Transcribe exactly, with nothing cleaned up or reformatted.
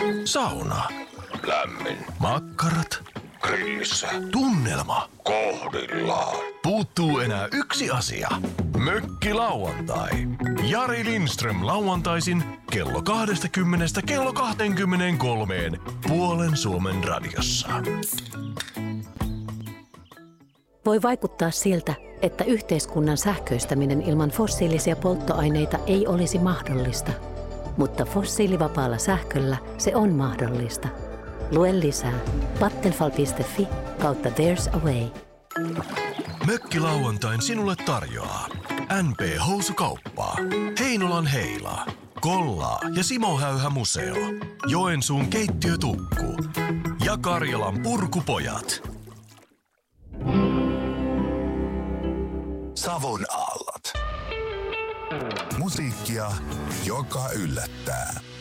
Sauna. Lämmin. Makkarat. Grillissä. Tunnelma. Kohdillaan. Puuttuu enää yksi asia. Mökkilauantai. Jari Lindström lauantaisin kello kaksikymmentä kello kaksikymmentäkolme puolen Suomen radiossa. Voi vaikuttaa siltä, että yhteiskunnan sähköistäminen ilman fossiilisia polttoaineita ei olisi mahdollista. Mutta fossiilivapaalla sähköllä se on mahdollista. Lue lisää vattenfall piste fi kautta there's a way. Mökkilauantain sinulle tarjoaa N P-housukauppaa, Heinolan Heilaa, Kollaa ja Simo Häyhä Museo, Joensuun keittiötukku ja Karjalan Purkupojat. Savon aallot. Musiikkia, joka yllättää.